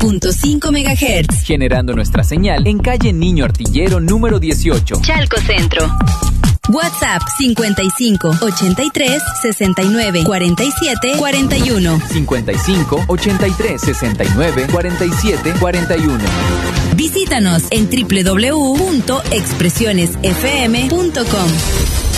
90.5 MHz. Generando nuestra señal en calle Niño Artillero número 18. Chalco Centro. WhatsApp 55 83 69 47 41. 55 83 69 47 41. Visítanos en www.expresionesfm.com.